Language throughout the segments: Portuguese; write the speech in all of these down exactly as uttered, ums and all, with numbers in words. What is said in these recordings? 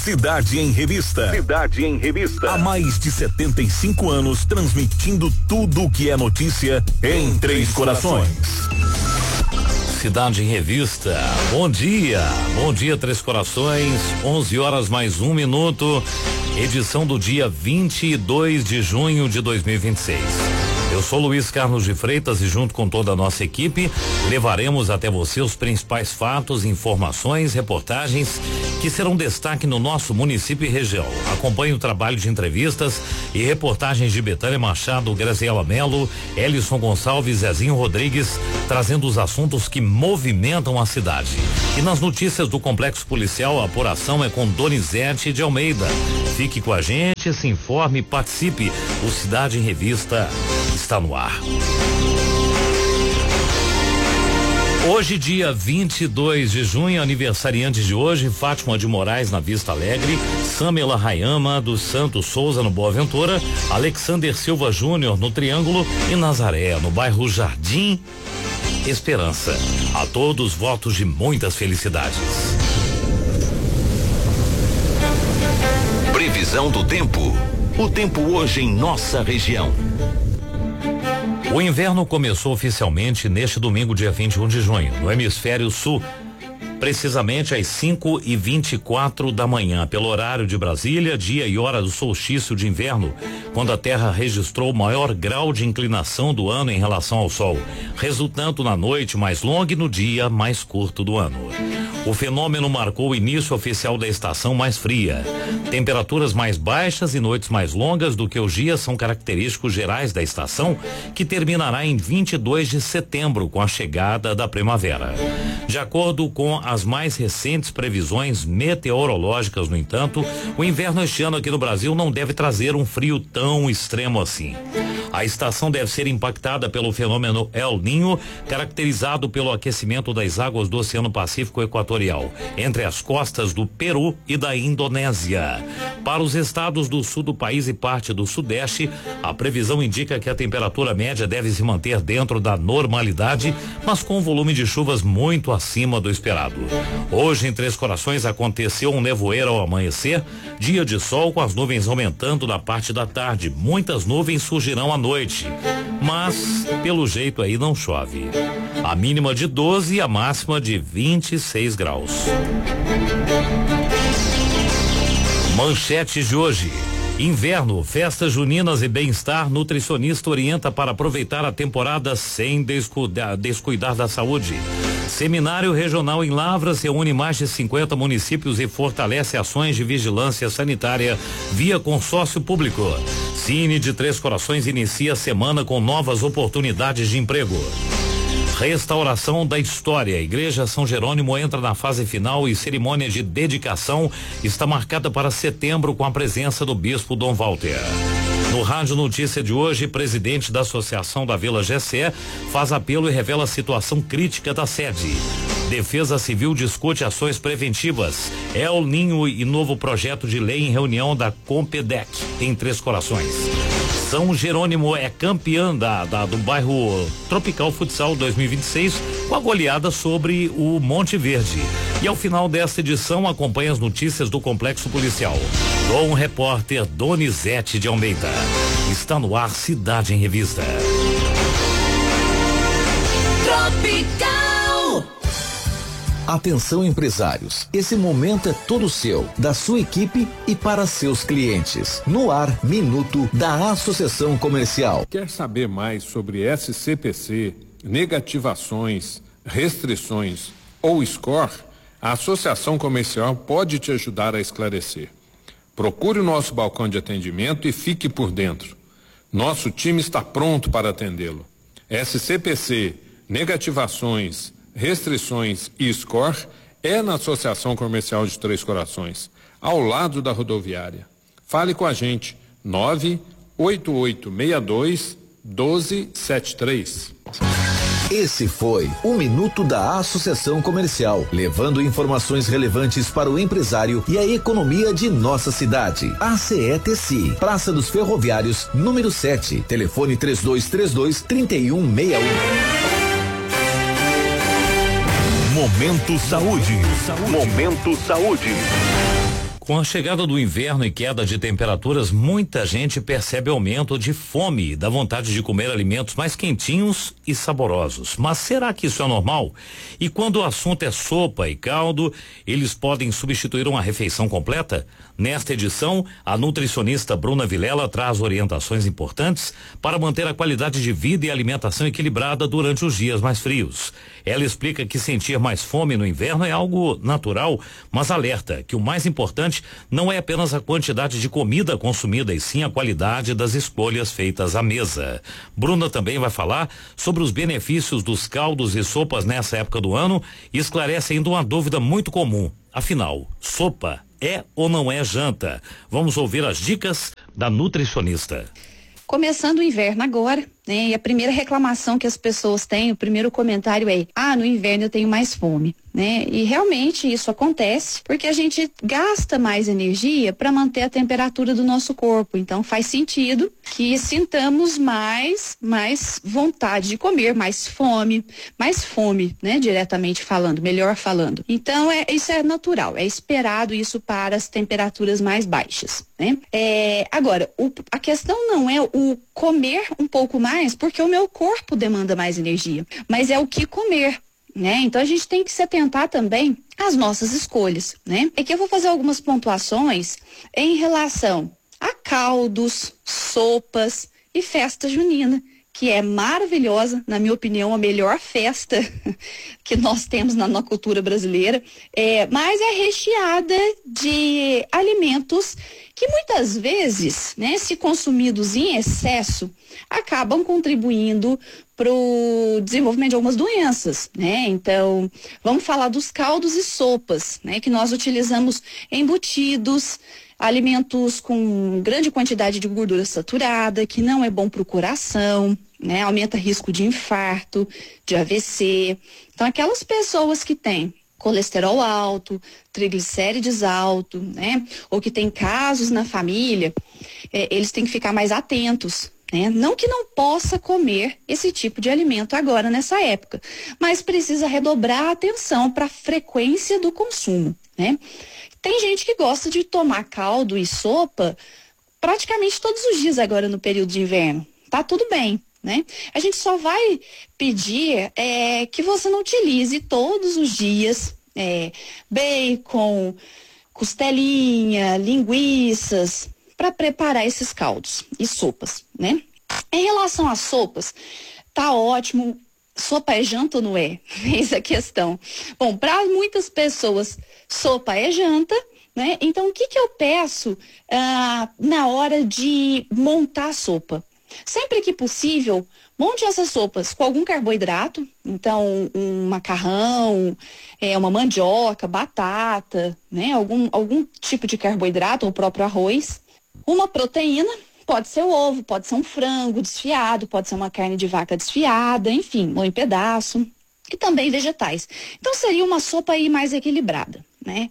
Cidade em Revista. Cidade em Revista. Há mais de setenta e cinco anos transmitindo tudo o que é notícia em Três Corações. Cidade em Revista. Bom dia. Bom dia, Três Corações. onze horas mais um minuto. Edição do dia vinte e dois de junho de dois mil e vinte e seis. Eu sou Luiz Carlos de Freitas e junto com toda a nossa equipe levaremos até você os principais fatos, informações, reportagens que serão destaque no nosso município e região. Acompanhe o trabalho de entrevistas e reportagens de Betânia Machado, Graziela Melo, Elison Gonçalves, Zezinho Rodrigues, trazendo os assuntos que movimentam a cidade. E nas notícias do Complexo Policial, a apuração é com Donizete de Almeida. Fique com a gente, se informe, participe. O Cidade em Revista está no ar. Hoje, dia vinte e dois de junho, aniversariantes de hoje, Fátima de Moraes na Vista Alegre, Samela Rayama dos Santos Souza no Boa Ventura, Alexander Silva Júnior no Triângulo e Nazaré no bairro Jardim Esperança. A todos, votos de muitas felicidades. Previsão do tempo. O tempo hoje em nossa região. O inverno começou oficialmente neste domingo, dia vinte e um de junho, no hemisfério sul, precisamente às cinco e vinte e quatro da manhã, pelo horário de Brasília, dia e hora do solstício de inverno, quando a Terra registrou o maior grau de inclinação do ano em relação ao Sol, resultando na noite mais longa e no dia mais curto do ano. O fenômeno marcou o início oficial da estação mais fria. Temperaturas mais baixas e noites mais longas do que os dias são característicos gerais da estação, que terminará em vinte e dois de setembro, com a chegada da primavera. De acordo com as mais recentes previsões meteorológicas, no entanto, o inverno este ano aqui no Brasil não deve trazer um frio tão extremo assim. A estação deve ser impactada pelo fenômeno El Niño, caracterizado pelo aquecimento das águas do Oceano Pacífico Equatorial, entre as costas do Peru e da Indonésia. Para os estados do sul do país e parte do sudeste, a previsão indica que a temperatura média deve se manter dentro da normalidade, mas com um volume de chuvas muito acima do esperado. Hoje, em Três Corações, aconteceu um nevoeiro ao amanhecer, dia de sol com as nuvens aumentando na parte da tarde. Muitas nuvens surgirão à noite, mas pelo jeito aí não chove. A mínima de doze e a máxima de vinte e seis graus. Manchetes de hoje. Inverno, festas juninas e bem-estar, nutricionista orienta para aproveitar a temporada sem descuidar, descuidar da saúde. Seminário regional em Lavras reúne mais de cinquenta municípios e fortalece ações de vigilância sanitária via consórcio público. Cine de Três Corações inicia a semana com novas oportunidades de emprego. Restauração da história. A Igreja São Jerônimo entra na fase final e cerimônia de dedicação está marcada para setembro com a presença do bispo Dom Walter. No Rádio Notícia de hoje, presidente da Associação da Vila Gessé faz apelo e revela a situação crítica da sede. Defesa Civil discute ações preventivas. El Niño e novo projeto de lei em reunião da Compedec em Três Corações. São Jerônimo é campeã da, da, do bairro Tropical Futsal dois mil e vinte e seis com a goleada sobre o Monte Verde. E ao final desta edição, acompanhe as notícias do Complexo Policial com o repórter Donizete de Almeida. Está no ar Cidade em Revista. Tropical. Atenção, empresários, esse momento é todo seu, da sua equipe e para seus clientes. No ar, Minuto da Associação Comercial. Quer saber mais sobre S C P C, negativações, restrições ou score? A Associação Comercial pode te ajudar a esclarecer. Procure o nosso balcão de atendimento e fique por dentro. Nosso time está pronto para atendê-lo. S C P C, negativações, restrições e score é na Associação Comercial de Três Corações, ao lado da rodoviária. Fale com a gente, nove oito oito seis dois um dois sete três. Esse foi o Minuto da Associação Comercial, levando informações relevantes para o empresário e a economia de nossa cidade. A C E T C, Praça dos Ferroviários, número sete, telefone três dois três dois, três um seis um. Momento Saúde. Momento Saúde. Com a chegada do inverno e queda de temperaturas, muita gente percebe aumento de fome e da vontade de comer alimentos mais quentinhos e saborosos. Mas será que isso é normal? E quando o assunto é sopa e caldo, eles podem substituir uma refeição completa? Nesta edição, a nutricionista Bruna Vilela traz orientações importantes para manter a qualidade de vida e alimentação equilibrada durante os dias mais frios. Ela explica que sentir mais fome no inverno é algo natural, mas alerta que o mais importante não é apenas a quantidade de comida consumida, e sim a qualidade das escolhas feitas à mesa. Bruna também vai falar sobre os benefícios dos caldos e sopas nessa época do ano e esclarece ainda uma dúvida muito comum. Afinal, sopa é ou não é janta? Vamos ouvir as dicas da nutricionista. Começando o inverno agora, né? E a primeira reclamação que as pessoas têm, o primeiro comentário é: ah, no inverno eu tenho mais fome, né? E realmente isso acontece porque a gente gasta mais energia para manter a temperatura do nosso corpo. Então faz sentido que sintamos mais, mais vontade de comer, mais fome, mais fome, né? Diretamente falando, melhor falando. Então é, isso é natural, é esperado isso para as temperaturas mais baixas, né? É, agora, o, a questão não é o comer um pouco mais, porque o meu corpo demanda mais energia, mas é o que comer, né? Então a gente tem que se atentar também às nossas escolhas, né? É que eu vou fazer algumas pontuações em relação a caldos, sopas e festa junina, que é maravilhosa, na minha opinião, a melhor festa que nós temos na, na cultura brasileira, é, mas é recheada de alimentos que muitas vezes, né, se consumidos em excesso, acabam contribuindo para o desenvolvimento de algumas doenças, né? Então, vamos falar dos caldos e sopas, né, que nós utilizamos embutidos, alimentos com grande quantidade de gordura saturada, que não é bom para o coração, né? Aumenta risco de infarto, de A V C. Então, aquelas pessoas que têm colesterol alto, triglicérides alto, né? Ou que tem casos na família, é, eles têm que ficar mais atentos, né? Não que não possa comer esse tipo de alimento agora nessa época, mas precisa redobrar a atenção para a frequência do consumo, né? Tem gente que gosta de tomar caldo e sopa praticamente todos os dias agora no período de inverno. Tá tudo bem, né? A gente só vai pedir é, que você não utilize todos os dias é, bacon, costelinha, linguiças para preparar esses caldos e sopas, né? Em relação às sopas, tá ótimo. Sopa é janta ou não é? Eis a questão. Bom, para muitas pessoas, sopa é janta, né? Então, o que que eu peço ah, na hora de montar a sopa? Sempre que possível, monte essas sopas com algum carboidrato, então um macarrão, é, uma mandioca, batata, né? Algum, algum tipo de carboidrato, ou o próprio arroz. Uma proteína, pode ser o ovo, pode ser um frango desfiado, pode ser uma carne de vaca desfiada, enfim, ou em pedaço, e também vegetais. Então seria uma sopa aí mais equilibrada, né?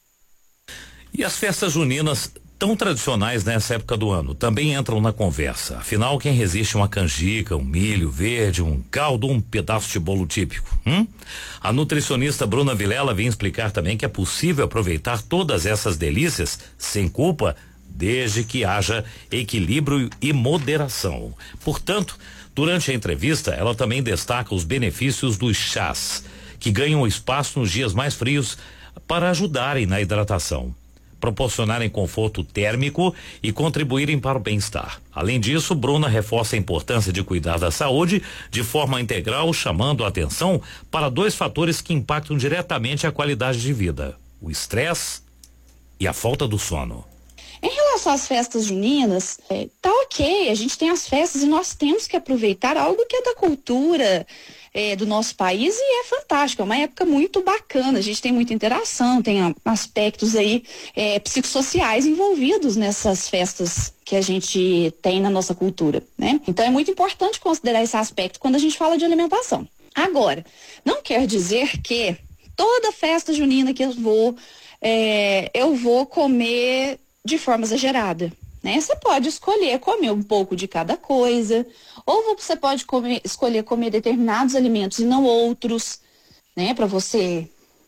E as festas juninas tão tradicionais nessa época do ano também entram na conversa. Afinal, quem resiste a uma canjica, um milho verde, um caldo, um pedaço de bolo típico? Hum? A nutricionista Bruna Vilela vem explicar também que é possível aproveitar todas essas delícias sem culpa, desde que haja equilíbrio e moderação. Portanto, durante a entrevista, ela também destaca os benefícios dos chás, que ganham espaço nos dias mais frios para ajudarem na hidratação, proporcionarem conforto térmico e contribuírem para o bem-estar. Além disso, Bruna reforça a importância de cuidar da saúde de forma integral, chamando a atenção para dois fatores que impactam diretamente a qualidade de vida: o estresse e a falta do sono. Em relação às festas juninas, é, tá ok, a gente tem as festas e nós temos que aproveitar algo que é da cultura é, do nosso país e é fantástico, é uma época muito bacana, a gente tem muita interação, tem a, aspectos aí é, psicossociais envolvidos nessas festas que a gente tem na nossa cultura, né? Então é muito importante considerar esse aspecto quando a gente fala de alimentação. Agora, não quer dizer que toda festa junina que eu vou, é, eu vou comer de forma exagerada, né? Você pode escolher comer um pouco de cada coisa, ou você pode comer, escolher comer determinados alimentos e não outros, né? Para você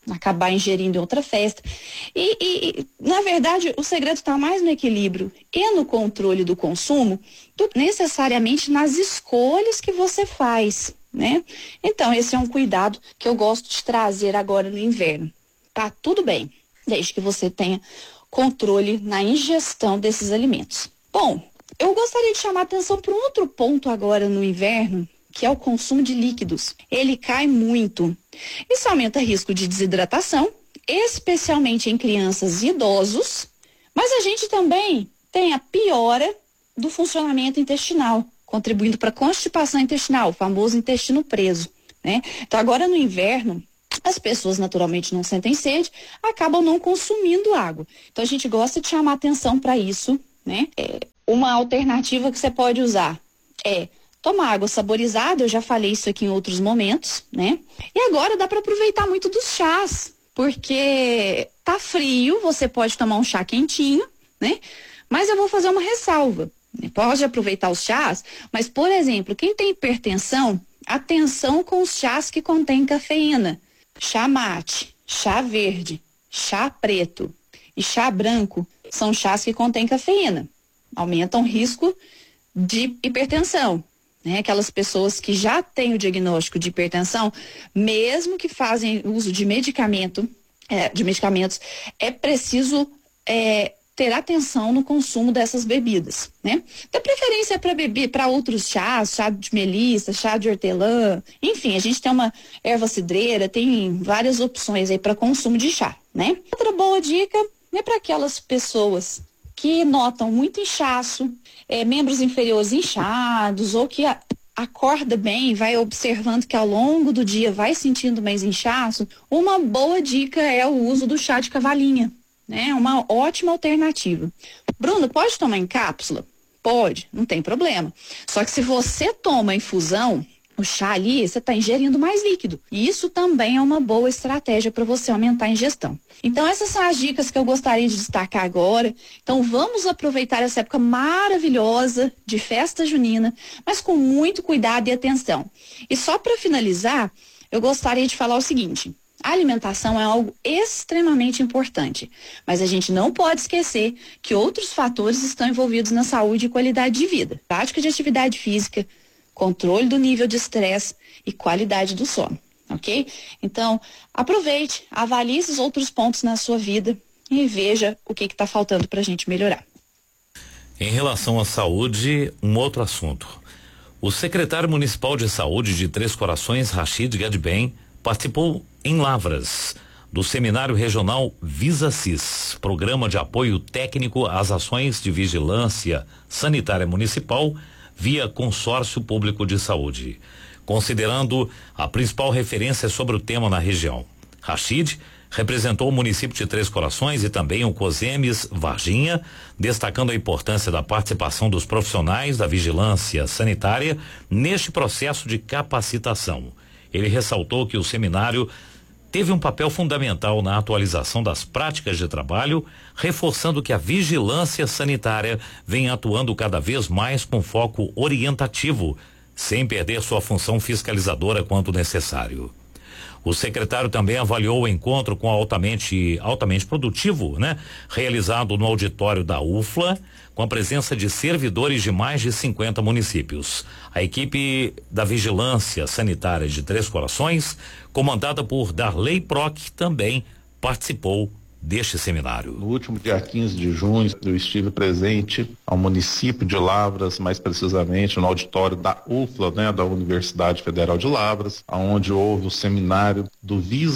acabar ingerindo em outra festa. E, e na verdade, o segredo está mais no equilíbrio e no controle do consumo do que necessariamente nas escolhas que você faz, né? Então, esse é um cuidado que eu gosto de trazer agora no inverno. Tá tudo bem, desde que você tenha controle na ingestão desses alimentos. Bom, eu gostaria de chamar a atenção para um outro ponto agora no inverno, que é o consumo de líquidos. Ele cai muito. Isso aumenta o risco de desidratação, especialmente em crianças e idosos, mas a gente também tem a piora do funcionamento intestinal, contribuindo para a constipação intestinal, o famoso intestino preso, né? Então agora no inverno, as pessoas naturalmente não sentem sede, acabam não consumindo água. Então a gente gosta de chamar atenção para isso, né? É, uma alternativa que você pode usar é tomar água saborizada, eu já falei isso aqui em outros momentos, né? E agora dá para aproveitar muito dos chás, porque tá frio, você pode tomar um chá quentinho, né? Mas eu vou fazer uma ressalva. Pode aproveitar os chás, mas, por exemplo, quem tem hipertensão, atenção com os chás que contêm cafeína. Chá mate, chá verde, chá preto e chá branco são chás que contêm cafeína. Aumentam o risco de hipertensão. Né, aquelas pessoas que já têm o diagnóstico de hipertensão, mesmo que fazem uso de medicamento, é, de medicamentos, é preciso é, ter atenção no consumo dessas bebidas, né? Da preferência para beber para outros chás, chá de melissa, chá de hortelã, enfim, a gente tem uma erva cidreira, tem várias opções aí para consumo de chá, né? Outra boa dica é para aquelas pessoas que notam muito inchaço, é, membros inferiores inchados, ou que a, acorda bem, vai observando que ao longo do dia vai sentindo mais inchaço, uma boa dica é o uso do chá de cavalinha, né? Uma ótima alternativa. Bruno, pode tomar em cápsula? Pode, não tem problema. Só que se você toma infusão, o chá ali, você está ingerindo mais líquido. E isso também é uma boa estratégia para você aumentar a ingestão. Então, essas são as dicas que eu gostaria de destacar agora. Então, vamos aproveitar essa época maravilhosa de festa junina, mas com muito cuidado e atenção. E só para finalizar, eu gostaria de falar o seguinte: a alimentação é algo extremamente importante, mas a gente não pode esquecer que outros fatores estão envolvidos na saúde e qualidade de vida. Prática de atividade física, controle do nível de estresse e qualidade do sono, ok? Então, aproveite, avalie esses outros pontos na sua vida e veja o que está faltando para a gente melhorar. Em relação à saúde, um outro assunto. O secretário municipal de saúde de Três Corações, Rachid Gadbem, participou em Lavras do Seminário Regional VisaCis, Programa de Apoio Técnico às Ações de Vigilância Sanitária Municipal via Consórcio Público de Saúde, considerando a principal referência sobre o tema na região. Rachid representou o município de Três Corações e também o COSEMES Varginha, destacando a importância da participação dos profissionais da vigilância sanitária neste processo de capacitação. Ele ressaltou que o seminário teve um papel fundamental na atualização das práticas de trabalho, reforçando que a vigilância sanitária vem atuando cada vez mais com foco orientativo, sem perder sua função fiscalizadora quando necessário. O secretário também avaliou o encontro com altamente, altamente produtivo, né? Realizado no auditório da U F L A, com a presença de servidores de mais de cinquenta municípios. A equipe da Vigilância Sanitária de Três Corações, comandada por Darley Proc, também participou deste seminário. No último dia quinze de junho, eu estive presente ao município de Lavras, mais precisamente no auditório da U F L A, né, da Universidade Federal de Lavras, onde houve o seminário do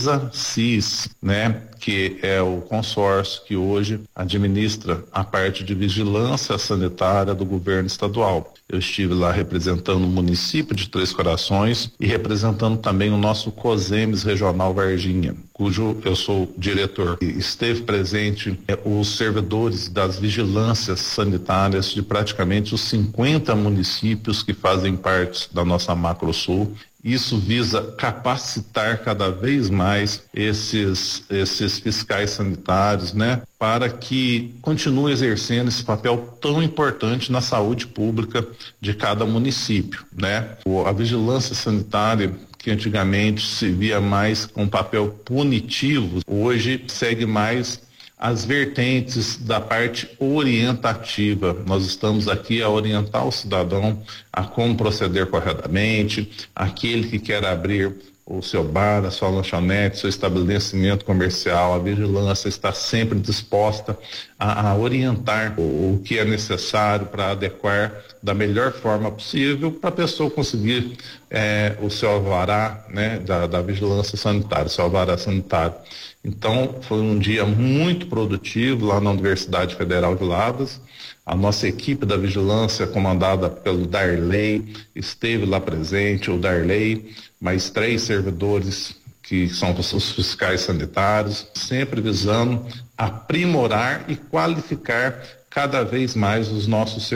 VisaCis, né, que é o consórcio que hoje administra a parte de vigilância sanitária do governo estadual. Eu estive lá representando o município de Três Corações e representando também o nosso COSEMES Regional Varginha, cujo eu sou diretor. E esteve presente é, os servidores das vigilâncias sanitárias de praticamente os cinquenta municípios que fazem parte da nossa Macro Sul. Isso visa capacitar cada vez mais esses, esses fiscais sanitários, né? Para que continue exercendo esse papel tão importante na saúde pública de cada município, né? A vigilância sanitária, que antigamente se via mais com papel punitivo, hoje segue mais as vertentes da parte orientativa. Nós estamos aqui a orientar o cidadão a como proceder corretamente, aquele que quer abrir o seu bar, a sua lanchonete, seu estabelecimento comercial, a vigilância está sempre disposta a, a orientar o, o que é necessário para adequar da melhor forma possível para a pessoa conseguir é, o seu alvará, né, da, da vigilância sanitária, o seu alvará sanitário. Então, foi um dia muito produtivo lá na Universidade Federal de Lavras. A nossa equipe da vigilância, comandada pelo Darley, esteve lá presente, o Darley, mais três servidores que são os fiscais sanitários, sempre visando aprimorar e qualificar cada vez mais os nossos